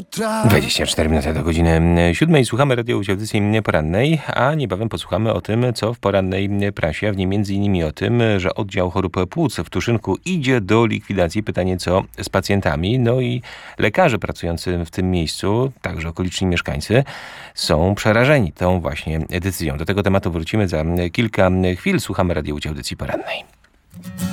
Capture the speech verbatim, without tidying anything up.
jutra. dwadzieścia cztery minuty do godziny siódmej. Słuchamy radio audycji porannej, a niebawem posłuchamy o tym, co w porannej prasie, a w niej między innymi o tym, że oddział chorób płuc w Tuszynku idzie do likwidacji. Pytanie, co z pacjentami? No i lekarze pracujący w tym miejscu, także okoliczni mieszkańcy, są przerażeni tą właśnie decyzją. Do tego tematu wrócimy za kilka chwil. Słuchamy radio audycji porannej.